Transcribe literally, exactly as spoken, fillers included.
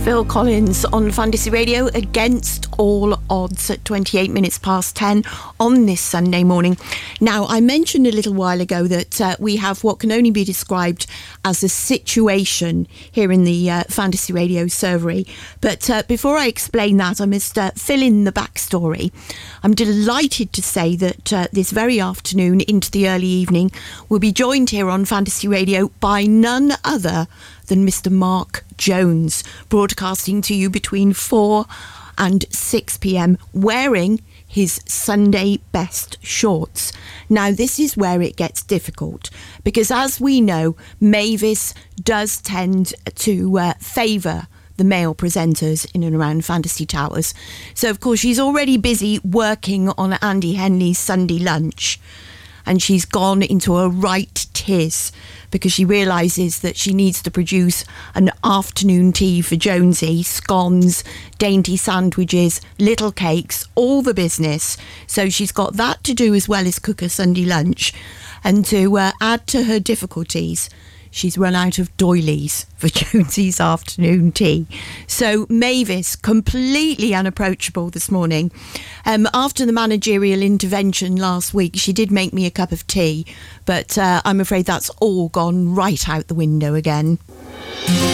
Phil Collins on Fantasy Radio, Against All Odds, at twenty-eight minutes past ten on this Sunday morning. Now, I mentioned a little while ago that uh, we have what can only be described as a situation here in the uh, Fantasy Radio servery. But uh, before I explain that, I must uh, fill in the backstory. I'm delighted to say that uh, this very afternoon into the early evening, we'll be joined here on Fantasy Radio by none other than Mister Mark Jones, broadcasting to you between four and six p.m, wearing his Sunday best shorts. Now, this is where it gets difficult, because as we know, Mavis does tend to uh, favour the male presenters in and around Fantasy Towers. So, of course, she's already busy working on Andy Henley's Sunday lunch, and she's gone into a right tiz because she realises that she needs to produce an afternoon tea for Jonesy, scones, dainty sandwiches, little cakes, all the business. So she's got that to do as well as cook a Sunday lunch. And to uh, add to her difficulties, she's run out of doilies for Jonesy's afternoon tea. So Mavis, completely unapproachable this morning. Um, after the managerial intervention last week, she did make me a cup of tea, but uh, I'm afraid that's all gone right out the window again.